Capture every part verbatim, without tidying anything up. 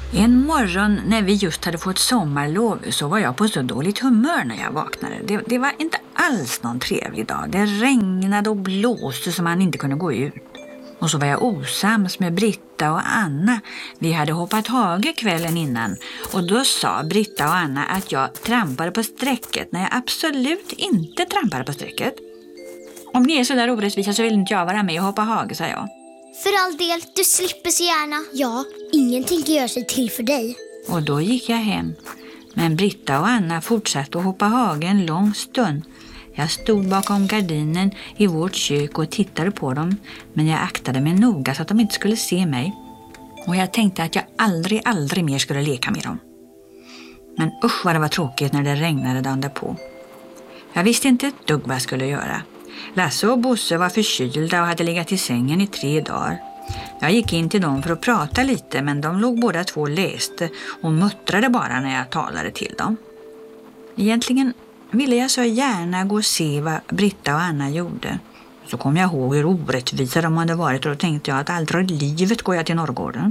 En morgon när vi just hade fått sommarlov så var jag på så dåligt humör när jag vaknade. Det, det var inte alls någon trevlig dag. Det regnade och blåste så man inte kunde gå ut. Och så var jag osams med Britta och Anna. Vi hade hoppat hage kvällen innan och då sa Britta och Anna att jag trampade på strecket när jag absolut inte trampade på strecket. Om ni är så där orättvisa så vill inte jag vara med och hoppa hage, sa jag. För all del, du slipper så gärna. Ja, ingen tänker göra sig till för dig. Och då gick jag hem. Men Britta och Anna fortsatte att hoppa hage en lång stund. Jag stod bakom gardinen i vårt kök och tittade på dem. Men jag aktade mig noga så att de inte skulle se mig. Och jag tänkte att jag aldrig, aldrig mer skulle leka med dem. Men usch vad det var tråkigt när det regnade dagen därpå. Jag visste inte ett dugg vad jag skulle göra. Lasse och Bosse var förkylda och hade legat i sängen i tre dagar. Jag gick in till dem för att prata lite, men de låg båda två och läste och muttrade bara när jag talade till dem. Egentligen ville jag så gärna gå och se vad Britta och Anna gjorde. Så kom jag ihåg hur orättvisa de hade varit och då tänkte jag att aldrig i livet går jag till Norrgården.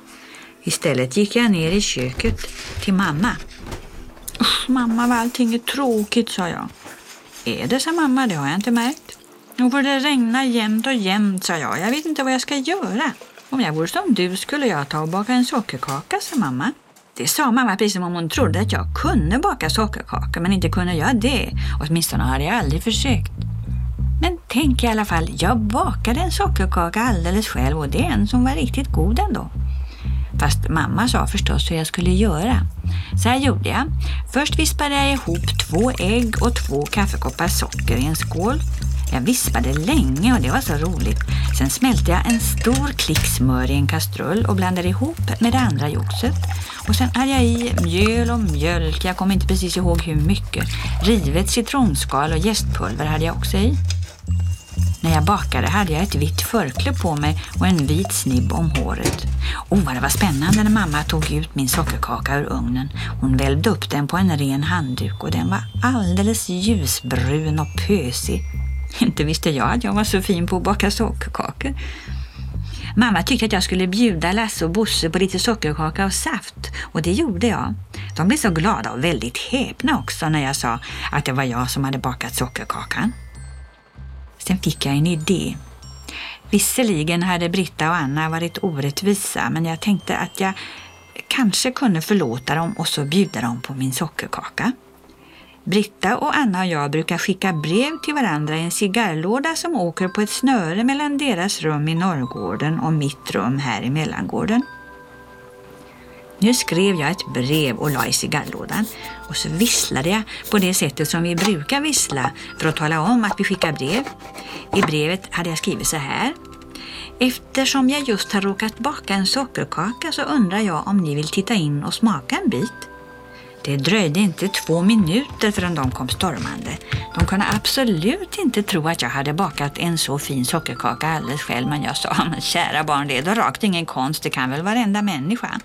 Istället gick jag ner i köket till mamma. Usch, mamma, vad allting är tråkigt, sa jag. Är det, sa mamma, det har jag inte märkt. Nu får det regna jämt och jämt, sa jag. Jag vet inte vad jag ska göra. Om jag vore som du skulle jag ta och baka en sockerkaka, sa mamma. Det sa mamma precis som om hon trodde att jag kunde baka sockerkaka, men inte kunde jag det. Åtminstone hade jag aldrig försökt. Men tänk i alla fall, jag bakade en sockerkaka alldeles själv och det är en som var riktigt god ändå. Fast mamma sa förstås hur jag skulle göra. Så här gjorde jag. Först vispade jag ihop två ägg och två kaffekoppar socker i en skål. Jag vispade länge och det var så roligt. Sen smälte jag en stor klick smör i en kastrull och blandade ihop med det andra joxet. Och sen hade jag i mjöl och mjölk, jag kommer inte precis ihåg hur mycket. Rivet citronskal och jästpulver hade jag också i. När jag bakade hade jag ett vitt förkläde på mig och en vit snibb om håret. Åh, vad det var spännande när mamma tog ut min sockerkaka ur ugnen. Hon välvde upp den på en ren handduk och den var alldeles ljusbrun och pösig. Inte visste jag att jag var så fin på att baka sockerkakor. Mamma tyckte att jag skulle bjuda Lasse och Bosse på lite sockerkaka och saft. Och det gjorde jag. De blev så glada och väldigt häpna också när jag sa att det var jag som hade bakat sockerkakan. Sen fick jag en idé. Visserligen hade Britta och Anna varit orättvisa, men jag tänkte att jag kanske kunde förlåta dem och så bjuda dem på min sockerkaka. Britta och Anna och jag brukar skicka brev till varandra i en cigarrlåda som åker på ett snöre mellan deras rum i Norrgården och mitt rum här i Mellangården. Nu skrev jag ett brev och la i cigarrlådan och så visslade jag på det sättet som vi brukar vissla för att tala om att vi skickar brev. I brevet hade jag skrivit så här. Eftersom jag just har råkat baka en sockerkaka så undrar jag om ni vill titta in och smaka en bit. Det dröjde inte två minuter förrän de kom stormande. De kunde absolut inte tro att jag hade bakat en så fin sockerkaka alldeles själv, men jag sa, men kära barn, det är då rakt ingen konst, det kan väl varenda människa.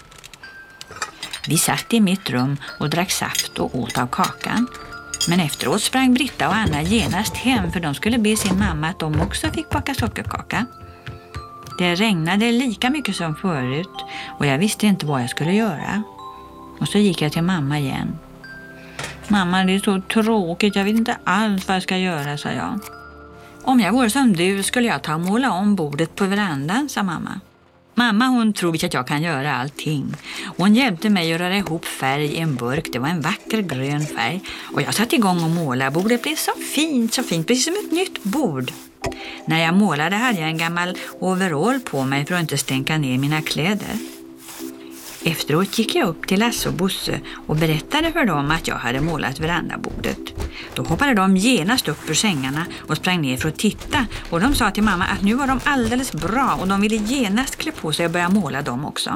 Vi satt i mitt rum och drack saft och åt av kakan. Men efteråt sprang Britta och Anna genast hem för de skulle be sin mamma att de också fick baka sockerkaka. Det regnade lika mycket som förut och jag visste inte vad jag skulle göra. Och så gick jag till mamma igen. Mamma, det är så tråkigt, jag vet inte alls vad jag ska göra, sa jag. Om jag vore som du skulle jag ta och måla om bordet på verandan, sa mamma. Mamma, hon tror att jag kan göra allting. Hon hjälpte mig att röra ihop färg i en burk. Det var en vacker grön färg. Och jag satte igång och måla. Bordet blev så fint, så fint. Precis som ett nytt bord. När jag målade hade jag en gammal overall på mig för att inte stänka ner mina kläder. Efteråt gick jag upp till Lasse och Bosse och berättade för dem att jag hade målat verandabordet. Då hoppade de genast upp ur sängarna och sprang ner för att titta. Och de sa till mamma att nu var de alldeles bra och de ville genast klä på sig och börja måla dem också.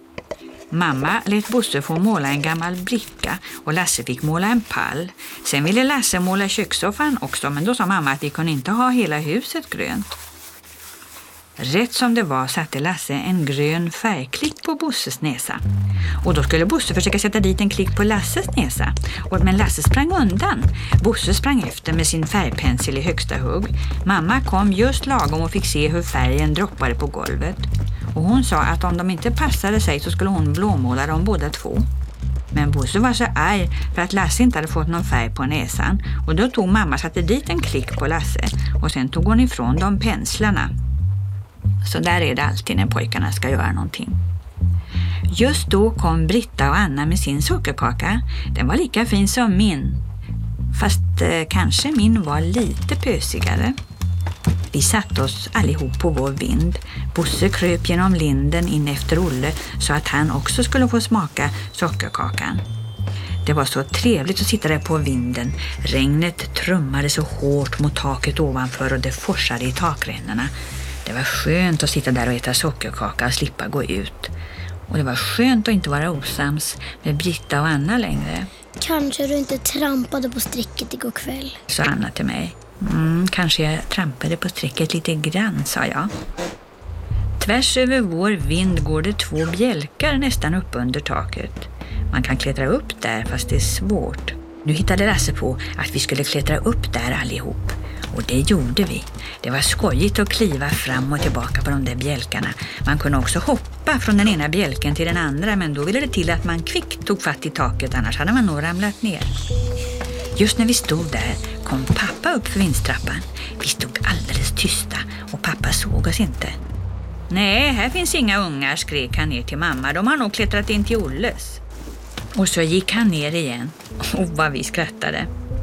Mamma lät Bosse få måla en gammal bricka och Lasse fick måla en pall. Sen ville Lasse måla kökssoffan också, men då sa mamma att vi kunde inte ha hela huset grönt. Rätt som det var satte Lasse en grön färgklick på Bosses näsa. Och då skulle Bosse försöka sätta dit en klick på Lasses näsa. Och, men Lasse sprang undan. Bosse sprang efter med sin färgpensel i högsta hugg. Mamma kom just lagom och fick se hur färgen droppade på golvet. och hon sa att om de inte passade sig så skulle hon blåmåla dem båda två. Men Bosse var så arg för att Lasse inte hade fått någon färg på näsan och då tog mamma satte dit en klick på Lasse och sen tog hon ifrån dem penslarna. Så där är det alltid när pojkarna ska göra någonting. Just då kom Britta och Anna med sin sockerkaka. Den var lika fin som min. Fast eh, kanske min var lite pösigare. Vi satte oss allihop på vår vind. Bosse kröp genom linden in efter Olle så att han också skulle få smaka sockerkakan. Det var så trevligt att sitta där på vinden. Regnet trummade så hårt mot taket ovanför och det forsade i takrännorna. Det var skönt att sitta där och äta sockerkaka och slippa gå ut. Och det var skönt att inte vara osams med Britta och Anna längre. Kanske du inte trampade på strecket igår kväll, sa Anna till mig. Mm, kanske jag trampade på strecket lite grann, sa jag. Tvärs över vår vind går det två bjälkar nästan upp under taket. Man kan klättra upp där fast det är svårt. Nu hittade Lasse på att vi skulle klättra upp där allihop. Och det gjorde vi. Det var skojigt att kliva fram och tillbaka på de där bjälkarna. Man kunde också hoppa från den ena bjälken till den andra, men då ville det till att man kvickt tog fatt i taket, annars hade man nog ramlat ner. Just när vi stod där kom pappa upp för vindstrappan. Vi stod alldeles tysta och pappa såg oss inte. Nej, här finns inga ungar, skrek han ner till mamma. De har nog klättrat in till Olles. Och så gick han ner igen. Och vad vi skrattade.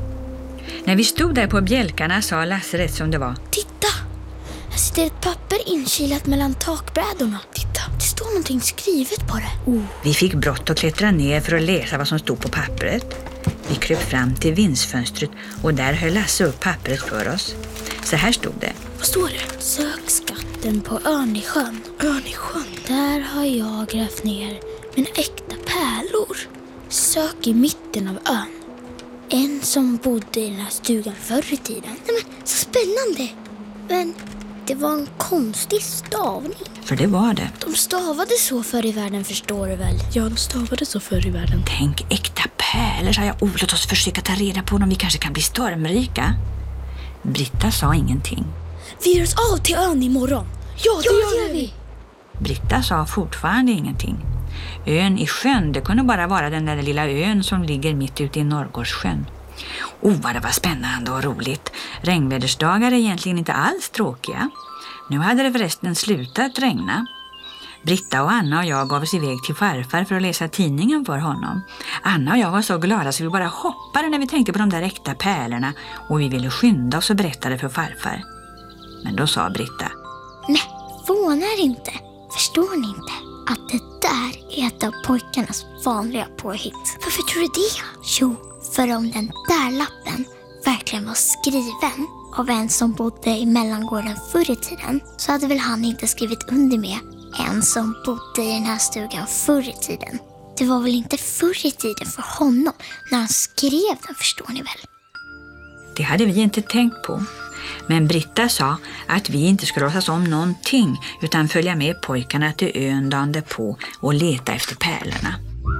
När vi stod där på bjälkarna sa Lasse rätt som det var. Titta! Här sitter ett papper inkilat mellan takbrädorna. Titta, det står någonting skrivet på det. Oh. Vi fick brått att klättra ner för att läsa vad som stod på pappret. Vi kröp fram till vindsfönstret och där höll Lasse upp pappret för oss. Så här stod det. Vad står det? Sök skatten på ön i sjön. Ön i sjön? Där har jag grävt ner mina äkta pärlor. Sök i mitten av ön. En som bodde i den här stugan förr i tiden. Nej, men, så spännande! Men det var en konstig stavning. För det var det. De stavade så förr i världen, förstår du väl? Ja, de stavade så förr i världen. Tänk, äkta pärlor, sa jag. Oh, låt oss försöka ta reda på dem. Vi kanske kan bli stormrika. Britta sa ingenting. Vi ger oss av till ön imorgon. Ja, det, ja, gör, det gör vi. Britta sa fortfarande ingenting. Ön i sjön, det kunde bara vara den där lilla ön som ligger mitt ute i Norrgårdssjön. Oh, vad det var spännande och roligt. Regnvädersdagar är egentligen inte alls tråkiga. Nu hade det förresten slutat regna. Britta och Anna och jag gav oss iväg till farfar för att läsa tidningen för honom. Anna och jag var så glada så vi bara hoppade när vi tänkte på de där äkta pärlorna och vi ville skynda oss och berätta det för farfar. Men då sa Britta. Nej, förvånar inte. Förstår ni inte att det där är ett av pojkarnas vanliga påhitt? Varför tror du det? Jo, för om den där lappen verkligen var skriven av en som bodde i mellangården förr i tiden, så hade väl han inte skrivit under med en som bodde i den här stugan förr i tiden. Det var väl inte förr i tiden för honom när han skrev den, förstår ni väl? Det hade vi inte tänkt på. Men Britta sa att vi inte skulle låtsas om någonting utan följa med pojkarna till ön dagen därpå och leta efter pärlorna.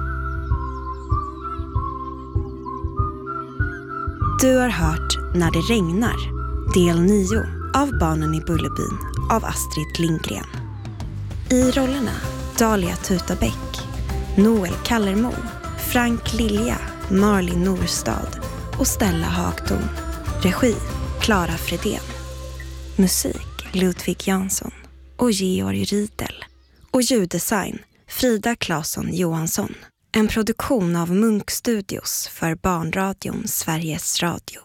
Du har hört När det regnar, del nio av Barnen i Bullerbyn av Astrid Lindgren. I rollerna Dahlia Tutabäck, Noel Kallermo, Frank Lilja, Marlin Norstad och Stella Hagtorn. Regi Clara Fredén. Musik Ludvig Jansson och Georg Riedel. Och ljuddesign Frida Claesson Johansson. En produktion av Munk Studios för Barnradion Sveriges Radio.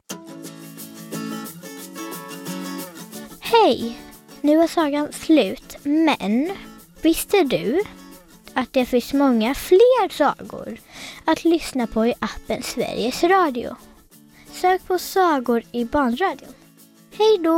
Hej! Nu är sagan slut, men visste du att det finns många fler sagor att lyssna på i appen Sveriges Radio? Sök på sagor i Barnradion. Hej då!